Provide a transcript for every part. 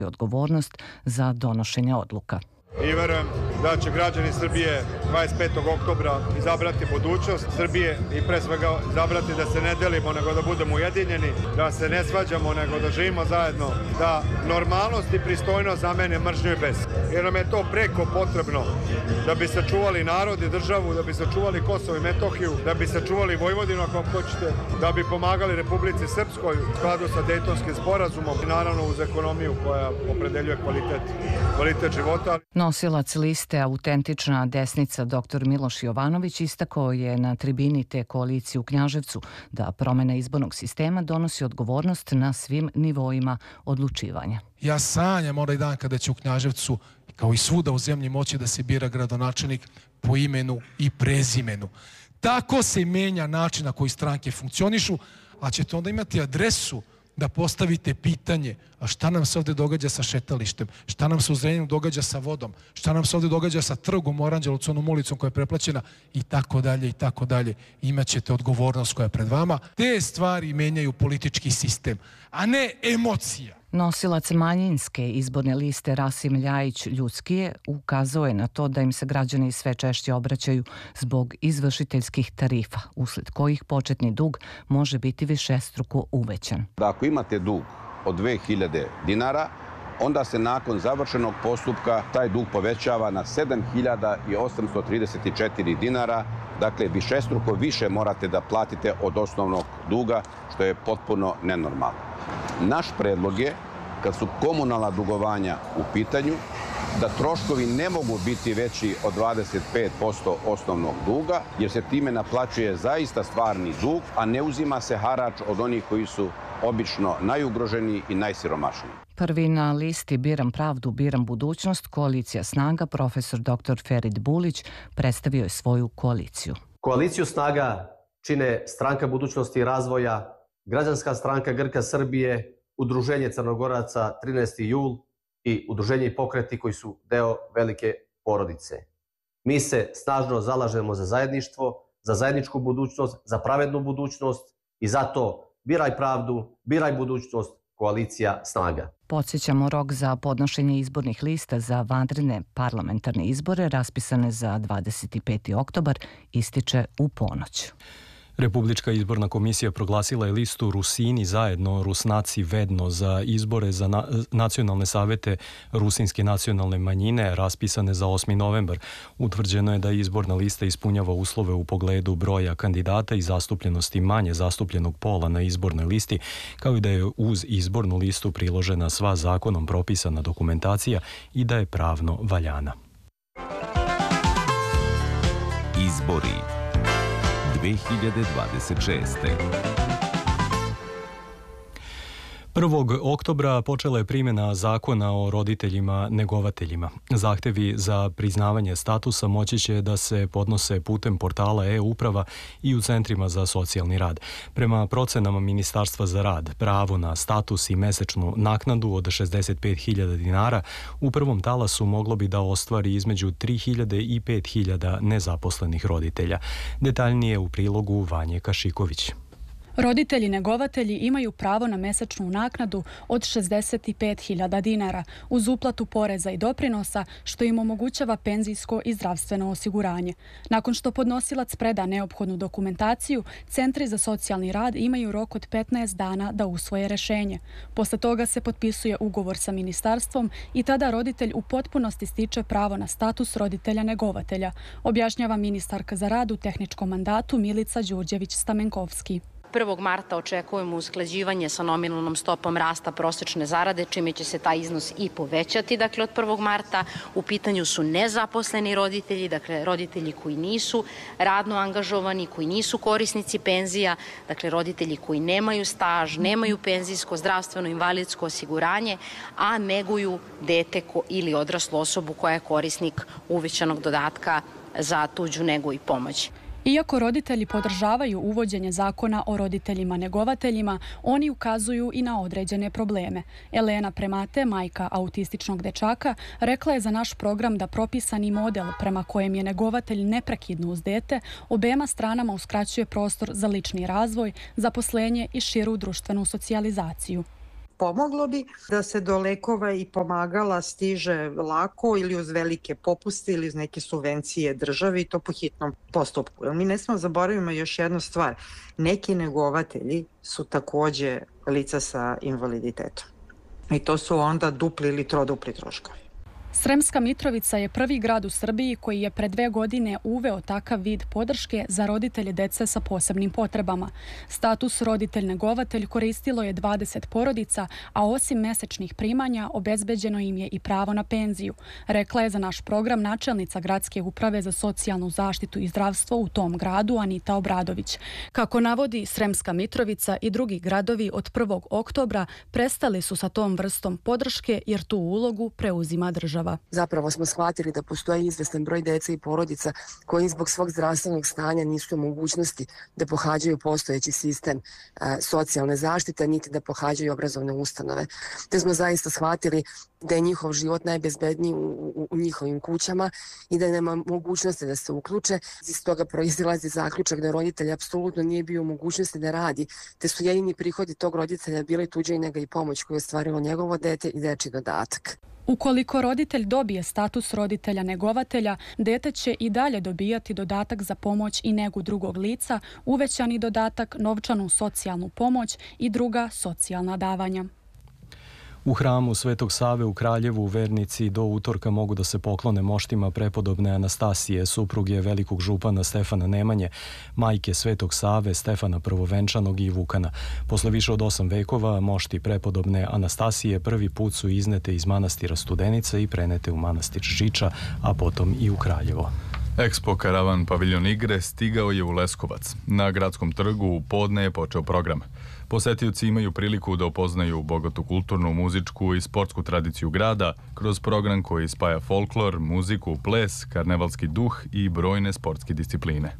odgovornost za donošenje odluka. I verujem da će građani Srbije 25. oktobra izabrati budućnost Srbije i pre svega izabrati da se ne delimo nego da budemo ujedinjeni, da se ne svađamo nego da živimo zajedno, da normalnost i pristojnost zamene mržnju i bes. Jer nam je to preko potrebno da bi sačuvali narod i državu, da bi sačuvali Kosovo i Metohiju, da bi sačuvali Vojvodinu ako hoćete, da bi pomagali Republici Srpskoj u skladu sa Dejtonskim sporazumom i naravno uz ekonomiju koja opredeljuje kvalitet života. Nosilac liste Autentična desnica dr. Miloš Jovanović istakao je na tribini te koalicije u Knjaževcu da promjena izbornog sistema donosi odgovornost na svim nivoima odlučivanja. Ja sanjam onaj dan kada će u Knjaževcu, kao i svuda u zemlji, moći da se bira gradonačelnik po imenu i prezimenu. Tako se menja način na koji stranke funkcionišu, a ćete onda imati adresu da postavite pitanje, a šta nam se ovdje događa sa šetalištem, šta nam se u Zrenjaninu događa sa vodom, šta nam se ovdje događa sa trgom u Aranđelovcu, onom ulicom koja je preplaćena i tako dalje i tako dalje. Imaćete odgovornost koja je pred vama. Te stvari menjaju politički sistem, a ne emocija. Nosilac manjinske izborne liste Rasim Ljajić Ljudskije ukazao je na to da im se građani sve češće obraćaju zbog izvršiteljskih tarifa, usled kojih početni dug može biti višestruko uvećan. Ako imate dug od 2000 dinara, onda se nakon završenog postupka taj dug povećava na 7834 dinara, dakle višestruko više morate da platite od osnovnog duga, što je potpuno nenormalno. Naš predlog je, kad su komunalna dugovanja u pitanju, da troškovi ne mogu biti veći od 25% osnovnog duga, jer se time naplaćuje zaista stvarni dug, a ne uzima se harač od onih koji su obično najugroženiji i najsiromašniji. Prvi na listi Biram pravdu, biram budućnost, koalicija Snaga, profesor dr. Ferid Bulić, predstavio je svoju koaliciju. Koaliciju Snaga čine Stranka budućnosti i razvoja, Građanska stranka Grka Srbije, Udruženje Crnogoraca 13. jul i Udruženje i pokreti koji su deo velike porodice. Mi se snažno zalažemo za zajedništvo, za zajedničku budućnost, za pravednu budućnost i zato biraj pravdu, biraj budućnost, koalicija Snaga. Podsjećamo, rok za podnošenje izbornih lista za vanredne parlamentarne izbore raspisane za 25. oktobar ističe u ponoć. Republička izborna komisija proglasila je listu Rusini zajedno, Rusnaci vedno za izbore za nacionalne savete rusinske nacionalne manjine raspisane za 8. novembar. Utvrđeno je da izborna lista ispunjava uslove u pogledu broja kandidata i zastupljenosti manje zastupljenog pola na izbornoj listi, kao i da je uz izbornu listu priložena sva zakonom propisana dokumentacija i da je pravno valjana. Izbori 2026. 1. oktobra počela je primjena zakona o roditeljima negovateljima. Zahtevi za priznavanje statusa moći će da se podnose putem portala e-uprava i u centrima za socijalni rad. Prema procenama Ministarstva za rad, pravo na status i mesečnu naknadu od 65.000 dinara u prvom talasu moglo bi da ostvari između 3.000 i 5.000 nezaposlenih roditelja. Detaljnije u prilogu Vanje Kašiković. Roditelji negovatelji imaju pravo na mesečnu naknadu od 65.000 dinara uz uplatu poreza i doprinosa, što im omogućava penzijsko i zdravstveno osiguranje. Nakon što podnosilac preda neophodnu dokumentaciju, centri za socijalni rad imaju rok od 15 dana da usvoje rešenje. Posle toga se potpisuje ugovor sa ministarstvom i tada roditelj u potpunosti stiče pravo na status roditelja negovatelja, objašnjava ministarka za rad u tehničkom mandatu Milica Đurđević-Stamenkovski. 1. marta očekujemo usklađivanje sa nominalnom stopom rasta prosečne zarade, čime će se taj iznos i povećati. Dakle, od 1. marta u pitanju su nezaposleni roditelji, dakle roditelji koji nisu radno angažovani, koji nisu korisnici penzija, dakle roditelji koji nemaju staž, nemaju penzijsko, zdravstveno, invalidsko osiguranje, a neguju dete ili odraslu osobu koja je korisnik uvećanog dodatka za tuđu negu i pomoć. Iako roditelji podržavaju uvođenje zakona o roditeljima negovateljima, oni ukazuju i na određene probleme. Elena Premate, majka autističnog dečaka, rekla je za naš program da propisani model prema kojem je negovatelj neprekidno uz dete obema stranama uskraćuje prostor za lični razvoj, zaposlenje i širu društvenu socijalizaciju. pomoglo bi da se do lekova i pomagala stiže lako ili uz velike popuste ili uz neke subvencije države i to po hitnom postupku. Jer mi ne smemo zaboravimo još jednu stvar. Neki negovatelji su takođe lica sa invaliditetom. I to su onda dupli ili trodupli troškovi. Sremska Mitrovica je prvi grad u Srbiji koji je pre 2 godine uveo takav vid podrške za roditelje dece sa posebnim potrebama. Status roditelj-negovatelj koristilo je 20 porodica, a osim mesečnih primanja obezbeđeno im je i pravo na penziju, rekla je za naš program načelnica Gradske uprave za socijalnu zaštitu i zdravstvo u tom gradu Anita Obradović. Kako navodi Sremska Mitrovica i drugi gradovi od 1. oktobra prestali su sa tom vrstom podrške jer tu ulogu preuzima država. Zapravo smo shvatili da postoji izvestan broj dece i porodica koji zbog svog zdravstvenog stanja nisu u mogućnosti da pohađaju postojeći sistem socijalne zaštite, niti da pohađaju obrazovne ustanove. Te smo zaista shvatili da je njihov život najbezbedniji u njihovim kućama i da nema mogućnosti da se uključe. Iz toga proizilazi zaključak da roditelj apsolutno nije bio u mogućnosti da radi, te su jedini prihodi tog roditelja bili tuđa i nega i pomoć koju je ostvarilo njegovo dete i dečji dodatak. Ukoliko roditelj dobije status roditelja-negovatelja, dete će i dalje dobijati dodatak za pomoć i negu drugog lica, uvećani dodatak, novčanu socijalnu pomoć i druga socijalna davanja. U hramu Svetog Save u Kraljevu vernici do utorka mogu da se poklone moštima prepodobne Anastasije, supruge velikog župana Stefana Nemanje, majke Svetog Save, Stefana Prvovenčanog i Vukana. Posle više od 8 vekova mošti prepodobne Anastasije prvi put su iznete iz manastira Studenica i prenete u manastir Žiča, a potom i u Kraljevo. Expo Karavan Paviljon Igre stigao je u Leskovac. Na gradskom trgu u podne je počeo program. Posetioci imaju priliku da upoznaju bogatu kulturnu, muzičku i sportsku tradiciju grada kroz program koji spaja folklor, muziku, ples, karnevalski duh i brojne sportske discipline.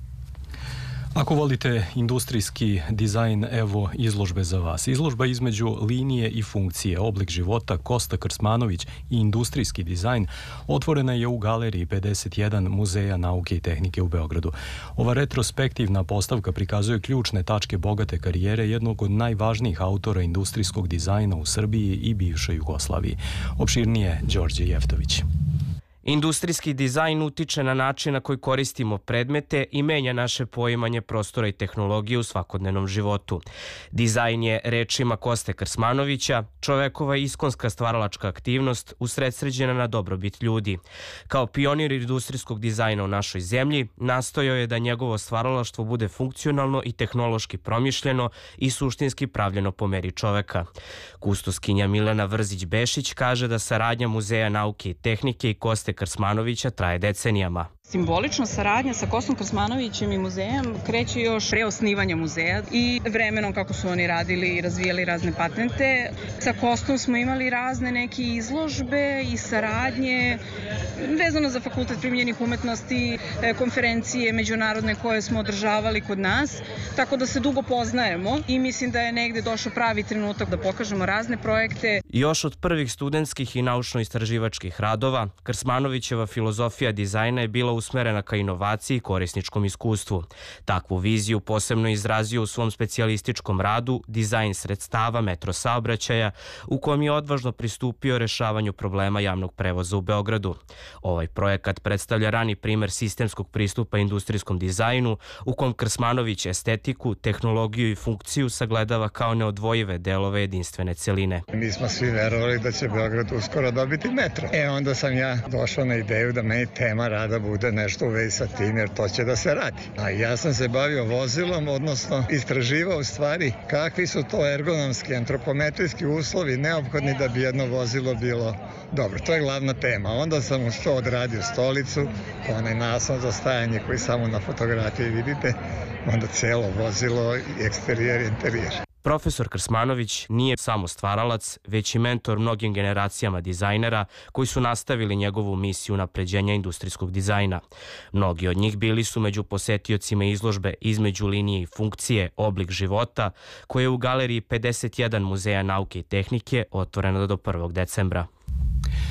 Ako volite industrijski dizajn, evo izložbe za vas. Izložba između linije i funkcije, oblik života, Kosta Krsmanović i industrijski dizajn otvorena je u galeriji 51 Muzeja nauke i tehnike u Beogradu. Ova retrospektivna postavka prikazuje ključne tačke bogate karijere jednog od najvažnijih autora industrijskog dizajna u Srbiji i bivšoj Jugoslaviji. Opširnije Đorđe Jeftović. Industrijski dizajn utiče na način na koji koristimo predmete i menja naše poimanje prostora i tehnologije u svakodnevnom životu. Dizajn je, rečima Koste Krsmanovića, čovekova iskonska stvaralačka aktivnost usredsređena na dobrobit ljudi. Kao pionir industrijskog dizajna u našoj zemlji, nastojao je da njegovo stvaralaštvo bude funkcionalno i tehnološki promišljeno i suštinski pravljeno po meri čoveka. Kustoskinja Milena Vrzić-Bešić kaže da saradnja Muzeja nauke i tehnike i Koste Krsmanovića traje decenijama. Simbolično saradnja sa Kostom Krsmanovićem i muzejem kreće još pre osnivanja muzeja i vremenom kako su oni radili i razvijali razne patente. Sa Kostom smo imali razne neke izložbe i saradnje vezano za Fakultet primijenjenih umetnosti, konferencije međunarodne koje smo održavali kod nas, tako da se dugo poznajemo i mislim da je negde došao pravi trenutak da pokažemo razne projekte. Još od prvih studentskih i naučno-istraživačkih radova, Krsmanovićeva filozofija dizajna je bila usmerena ka inovaciji i korisničkom iskustvu. Takvu viziju posebno izrazio u svom specijalističkom radu Dizajn sredstava metro saobraćaja, u kojem je odvažno pristupio rešavanju problema javnog prevoza u Beogradu. Ovaj projekat predstavlja rani primer sistemskog pristupa industrijskom dizajnu, u kom Krsmanović estetiku, tehnologiju i funkciju sagledava kao neodvojive delove jedinstvene celine. Mi smo svi verovali da će Beograd uskoro dobiti metro. Onda sam ja došao na ideju da meni tema rada bude nešto u vezi sa tim, jer to će da se radi. A ja sam se bavio vozilom, odnosno istraživao u stvari kakvi su to ergonomski, antropometrijski uslovi neophodni da bi jedno vozilo bilo dobro. To je glavna tema. Onda sam uz to odradio stolicu, onaj naslon za stajanje koji samo na fotografiji vidite, onda celo vozilo i eksterijer i interijer. Profesor Krsmanović nije samo stvaralac, već i mentor mnogim generacijama dizajnera koji su nastavili njegovu misiju unapređenja industrijskog dizajna. Mnogi od njih bili su među posetiocima izložbe Između linije i funkcije, oblik života, koja je u galeriji 51 Muzeja nauke i tehnike otvorena do 1. decembra.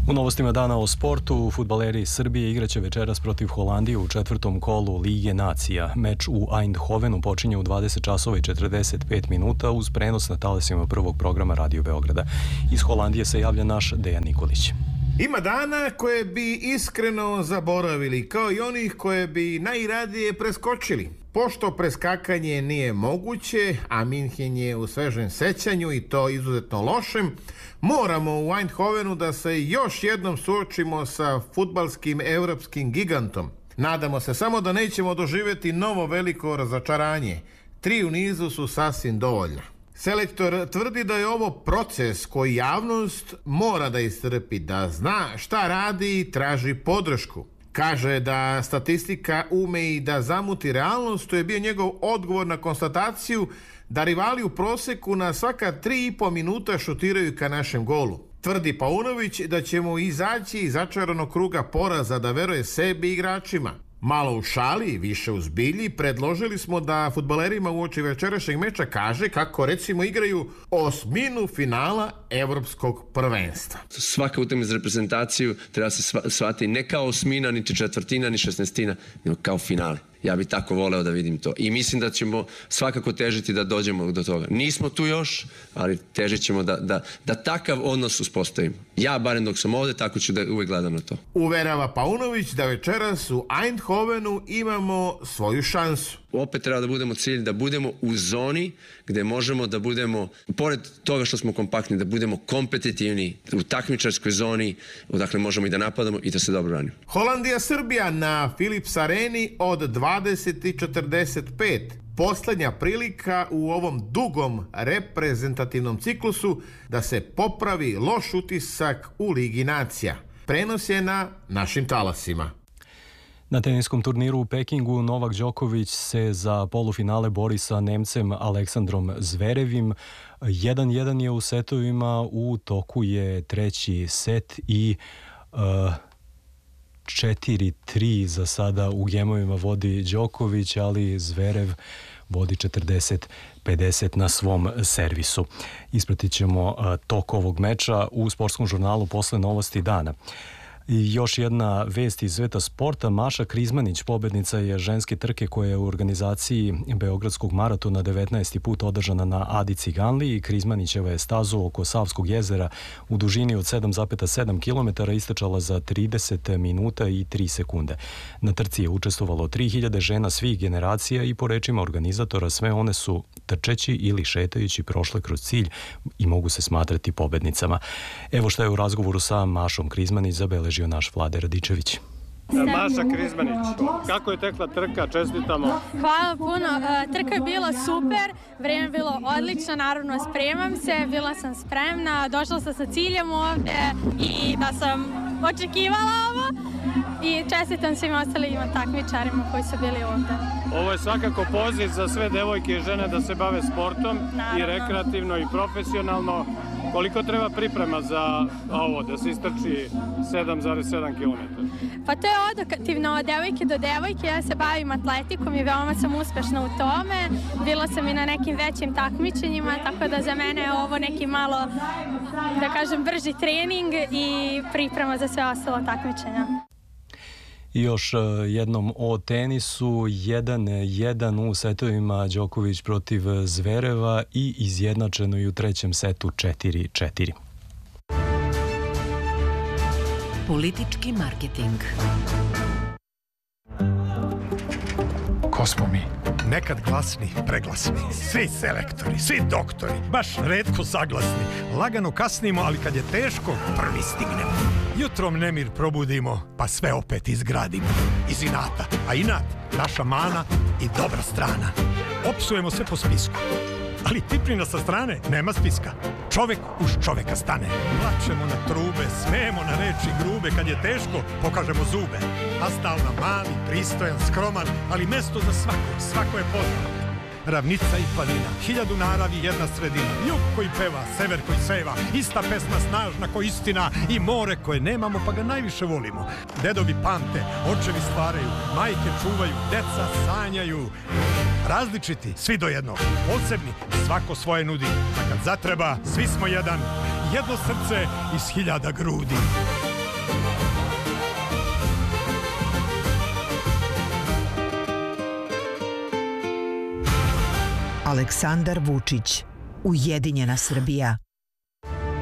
U novostima dana o sportu, fudbaleri Srbije igraće večeras protiv Holandije u 4. kolu Lige nacija. Meč u Eindhovenu počinje u 20 časova i 45 minuta uz prenos na talasima prvog programa Radio Beograda. Iz Holandije se javlja naš Dejan Nikolić. Ima dana koje bi iskreno zaboravili, kao i onih koje bi najradije preskočili. Pošto preskakanje nije moguće, a Minhen je u svežem sećanju i to izuzetno lošem, moramo u Eindhovenu da se još jednom suočimo sa fudbalskim evropskim gigantom. Nadamo se samo da nećemo doživjeti novo veliko razočaranje. 3 u nizu su sasvim dovoljna. Selektor tvrdi da je ovo proces koji javnost mora da istrpi, da zna šta radi i traži podršku. Kaže da statistika ume i da zamuti realnost, to je bio njegov odgovor na konstataciju da rivali u proseku na svaka 3,5 minuta šutiraju ka našem golu. Tvrdi Paunović da ćemo izaći iz začaranog kruga poraza, da veruje sebi i igračima. Malo u šali, više u zbilji, predložili smo da fudbalerima uoči večerašnjeg meča kaže kako recimo igraju osminu finala evropskog prvenstva. Svaka utakmica za reprezentaciju treba se shvatiti ne kao osmina, niti četvrtina, ni 16, nego kao finale. Ja bih tako voleo da vidim to. I mislim da ćemo svakako težiti da dođemo do toga. Nismo tu još, ali težit ćemo da takav odnos uspostavimo. Ja, barem dok sam ovde, tako ću da uvek gledam na to. Uverava Paunović da večeras u Eindhovenu imamo svoju šansu. Opet treba da budemo cilj, da budemo u zoni gde možemo da budemo, pored toga što smo kompaktni, da budemo kompetitivni u takmičarskoj zoni, odakle možemo i da napadamo i da se dobro branimo. Holandija-Srbija na Philips Areni od 20:45. Poslednja prilika u ovom dugom reprezentativnom ciklusu da se popravi loš utisak u Ligi nacija. Prenos je na našim talasima. Na teniskom turniru u Pekingu Novak Đoković se za polufinale bori sa Nemcem Aleksandrom Zverevim. 1-1 je u setovima, u toku je treći set i 4-3 za sada u gemovima vodi Đoković, ali Zverev vodi 40-50 na svom servisu. Ispratit ćemo tok ovog meča u sportskom žurnalu posle novosti dana. I još jedna vest iz sveta sporta. Maša Krizmanić, pobednica je ženske trke koja je u organizaciji Beogradskog maratona 19. put održana na Adi Ciganliji. Krizmanićeva je stazu oko Savskog jezera u dužini od 7,7 km istrčala za 30 minuta i 3 sekunde. Na trci je učestvovalo 3000 žena svih generacija i po rečima organizatora sve one su trčeći ili šetajući prošle kroz cilj i mogu se smatrati pobednicama. Evo šta je u razgovoru sa Mašom Krizmanić zabeležio naš Vlade Radičević. Maša Krizmanić, kako je tekla trka? Čestitamo. Hvala puno. Trka je bila super, vreme je bilo odlično, naravno spremam se, bila sam spremna, došla sam sa ciljem ovde i da sam očekivala ovo i čestitam svim ostalim takmičarima koji su bili ovde. Ovo je svakako poziv za sve devojke i žene da se bave sportom, naravno, i rekreativno i profesionalno. Koliko treba priprema za ovo, da se istrči 7,7 km? Pa to je odokativno od devojke do devojke. Ja se bavim atletikom i veoma sam uspešna u tome. Bila sam i na nekim većim takmičenjima, tako da za mene je ovo neki malo, da kažem, brži trening i priprema za sve ostalo takmičenja. I još jednom o tenisu, 1-1 u setovima Đoković protiv Zvereva i izjednačeno i u trećem setu 4-4. Politički marketing. Ko smo mi? Nekad glasni, preglasni, svi selektori, svi doktori, baš retko saglasni. Lagano kasnimo, ali kad je teško, prvi stignemo. Jutrom nemir probudimo, pa sve opet izgradimo. Iz inata, a inat naša mana i dobra strana. Opsujemo sve po spisku, ali Piprina sa strane nema spiska. Čovek uz čoveka stane. Plačemo na trube, smemo na reči grube. Kad je teško, pokažemo zube. A stalna mali, pristojan, skroman, ali mesto za svako je poznat. Ravnica i planina, 1000 naravi, jedna sredina. Jug koji peva, sever koji seva, ista pesma snažna ko istina i more koje nemamo pa ga najviše volimo. Dedovi pamte, očevi stvaraju, majke čuvaju, deca sanjaju. Različiti, svi do jednog, posebni, svako svoje nudi. A kad zatreba, svi smo jedan, jedno srce iz 1000 grudi. Aleksandar Vučić, Ujedinjena Srbija.